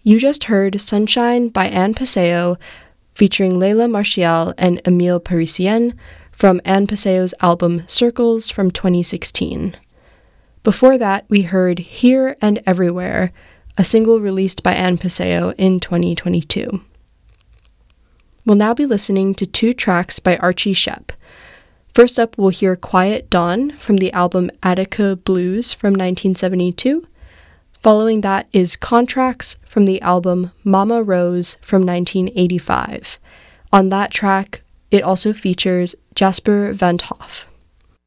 You just heard Sunshine by Anne Paseo, featuring Leila Martial and Emile Parisien, from Anne Paseo's album Circles from 2016. Before that, we heard Here and Everywhere, a single released by Anne Paseo in 2022. We'll now be listening to 2 tracks by Archie Shepp. First up, we'll hear Quiet Dawn from the album Attica Blues from 1972. Following that is Contracts from the album Mama Rose from 1985. On that track, it also features Jasper Van 't Hoff.